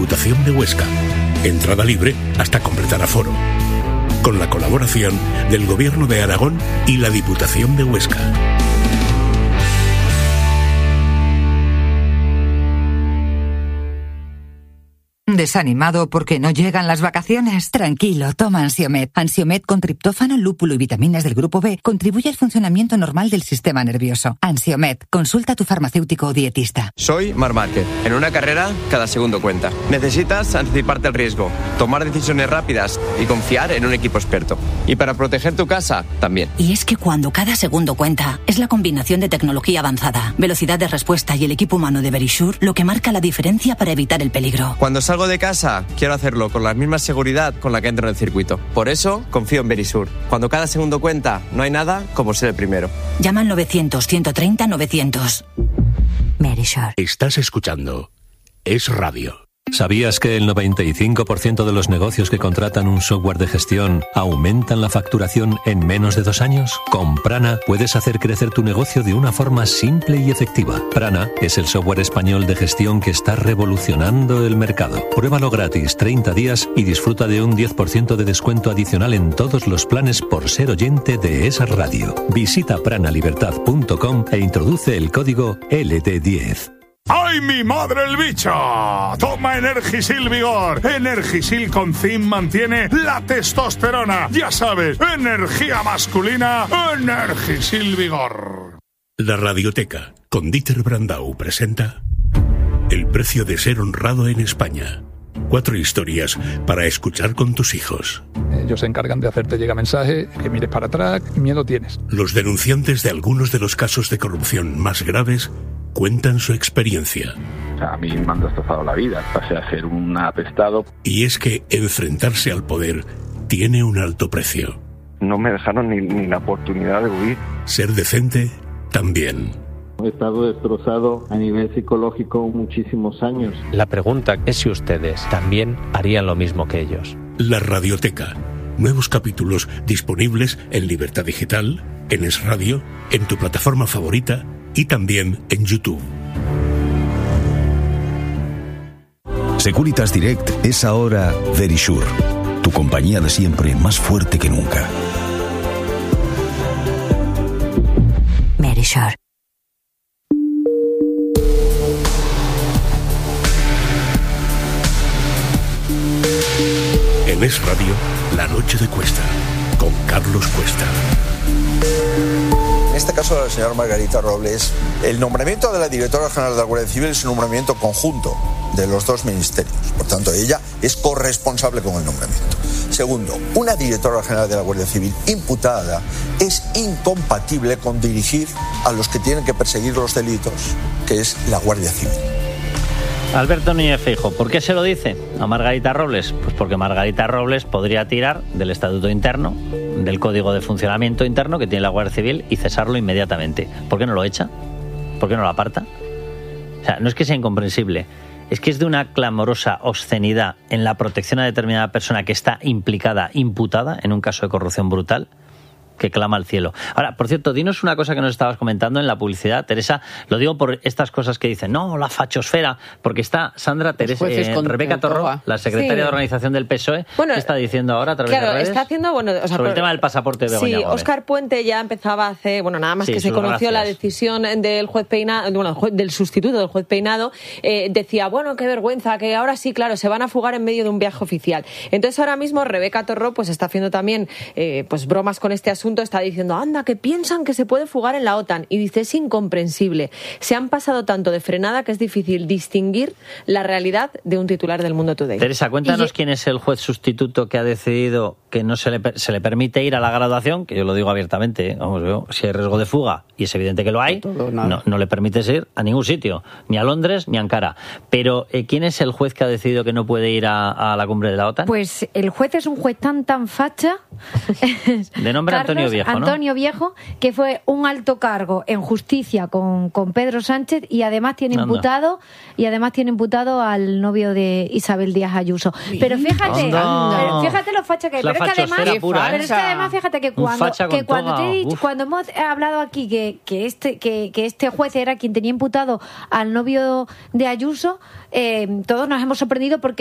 Diputación de Huesca. Entrada libre hasta completar aforo. Con la colaboración del Gobierno de Aragón y la Diputación de Huesca. ¿Desanimado porque no llegan las vacaciones? Tranquilo, toma Ansiomed. Ansiomed con triptófano, lúpulo y vitaminas del grupo B contribuye al funcionamiento normal del sistema nervioso. Ansiomed, consulta a tu farmacéutico o dietista. Soy Marc Márquez. En una carrera, cada segundo cuenta. Necesitas anticiparte al riesgo, tomar decisiones rápidas y confiar en un equipo experto. Y para proteger tu casa, también. Y es que cuando cada segundo cuenta, es la combinación de tecnología avanzada, velocidad de respuesta y el equipo humano de Verisure lo que marca la diferencia para evitar el peligro. Cuando salgo de casa, quiero hacerlo con la misma seguridad con la que entro en el circuito. Por eso, confío en Verisure. Cuando cada segundo cuenta, no hay nada como ser el primero. Llama al 900-130-900. Verisure. Estás escuchando Es Radio. ¿Sabías que el 95% de los negocios que contratan un software de gestión aumentan la facturación en menos de 2 años? Con Prana puedes hacer crecer tu negocio de una forma simple y efectiva. Prana es el software español de gestión que está revolucionando el mercado. Pruébalo gratis 30 días y disfruta de un 10% de descuento adicional en todos los planes por ser oyente de esa radio. Visita pranalibertad.com e introduce el código LD10. ¡Ay, mi madre el bicho! Toma Energisil Vigor. Energisil con zinc mantiene la testosterona. Ya sabes, energía masculina, Energisil Vigor. La Radioteca, con Dieter Brandau, presenta El precio de ser honrado en España. 4 historias para escuchar con tus hijos. Ellos se encargan de hacerte llegar mensaje, que mires para atrás, miedo tienes. Los denunciantes de algunos de los casos de corrupción más graves cuentan su experiencia. A mí me han destrozado la vida, pasé a ser un apestado. Y es que enfrentarse al poder tiene un alto precio. No me dejaron ni la oportunidad de huir. Ser decente también. He estado destrozado a nivel psicológico muchísimos años. La pregunta es si ustedes también harían lo mismo que ellos. La Radioteca. Nuevos capítulos disponibles en Libertad Digital, en Es Radio, en tu plataforma favorita y también en YouTube. Securitas Direct es ahora Verisure, tu compañía de siempre más fuerte que nunca. Verisure. En Es Radio, La Noche de Cuesta, con Carlos Cuesta. En este caso, la señora Margarita Robles, el nombramiento de la directora general de la Guardia Civil es un nombramiento conjunto de los 2 ministerios. Por tanto, ella es corresponsable con el nombramiento. Segundo, una directora general de la Guardia Civil imputada es incompatible con dirigir a los que tienen que perseguir los delitos, que es la Guardia Civil. Alberto Núñez Feijóo, ¿por qué se lo dice a Margarita Robles? Pues porque Margarita Robles podría tirar del estatuto interno, del código de funcionamiento interno que tiene la Guardia Civil y cesarlo inmediatamente. ¿Por qué no lo echa? ¿Por qué no lo aparta? O sea, no es que sea incomprensible, es que es de una clamorosa obscenidad en la protección a determinada persona que está imputada en un caso de corrupción brutal, que clama al cielo. Ahora, por cierto, dinos una cosa que nos estabas comentando en la publicidad, Teresa. Lo digo por estas cosas que dicen, no, la fachosfera, porque está Sandra Teresa, Rebeca Torró, la secretaria de organización del PSOE, ¿qué está diciendo ahora a través de redes? Está haciendo, sobre el tema del pasaporte de Begoña Gómez. Óscar Puente ya empezaba hace, nada más que se conoció la decisión del juez Peinado, del sustituto del juez Peinado, decía, qué vergüenza, que ahora sí, claro, se van a fugar en medio de un viaje oficial. Entonces ahora mismo Rebeca Torró pues está haciendo también bromas con este asunto. Está diciendo, anda, que piensan que se puede fugar en la OTAN. Y dice, es incomprensible. Se han pasado tanto de frenada que es difícil distinguir la realidad de un titular del Mundo Today. Teresa, cuéntanos quién es el juez sustituto que ha decidido que no se le permite ir a la graduación, que yo lo digo abiertamente, si hay riesgo de fuga, y es evidente que lo hay, no le permites ir a ningún sitio, ni a Londres ni a Ankara. Pero, ¿quién es el juez que ha decidido que no puede ir a la cumbre de la OTAN? Pues el juez es un juez tan facha. De nombre Antonio Antonio Viejo, que fue un alto cargo en justicia con Pedro Sánchez y además tiene imputado al novio de Isabel Díaz Ayuso. Pero fíjate lo facha que hay. Pero es que además, fíjate que cuando hemos hablado aquí que este juez era quien tenía imputado al novio de Ayuso, todos nos hemos sorprendido porque